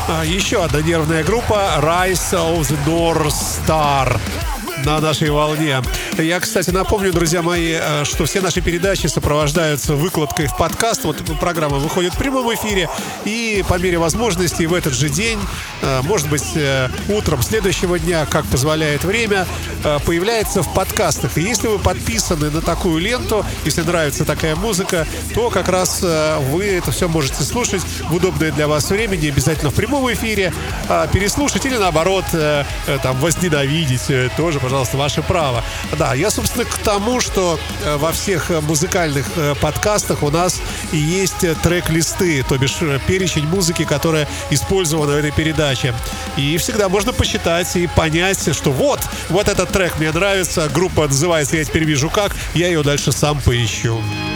Еще одна нервная группа Rise of the North Star на нашей волне. Я, кстати, напомню, друзья мои, что все наши передачи сопровождаются выкладкой в подкаст. Вот программа выходит в прямом эфире, и по мере возможности в этот же день, может быть, утром следующего дня, как позволяет время, появляется в подкастах. И если вы подписаны на такую ленту, если нравится такая музыка, то как раз вы это все можете слушать в удобное для вас время, не обязательно в прямом эфире, переслушать или, наоборот, там, возненавидеть тоже, пожалуйста, ваше право. Да, я, собственно, к тому, что во всех музыкальных подкастах у нас и есть трек-листы, то бишь перечень музыки, которая использована в этой передаче. И всегда можно посчитать и понять, что вот этот трек мне нравится, группа называется «Я теперь вижу как», я ее дальше сам поищу.